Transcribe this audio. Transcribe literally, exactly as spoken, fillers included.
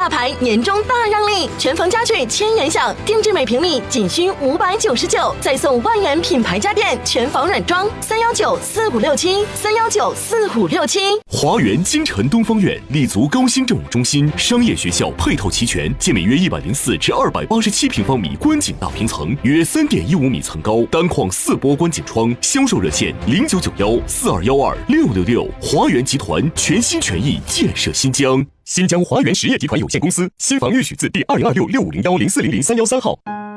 大牌年终大让利，全房家具千元享，定制每平米仅需五百九十九，再送万元品牌家电全房软装。三幺九四五六七，三幺九四五六七。 华园金城东方院立足高新政务中心，商业学校配套齐全，建每约一百零四至二百八十七平方米观景大平层，约三点一五米层高，单框四波观景窗。销售热线零九九幺四二幺二六六六。华园集团全心全意建设新疆。新疆华园实业集团有限公司，新房预许字第二零二六六五零幺零四零零三幺三号。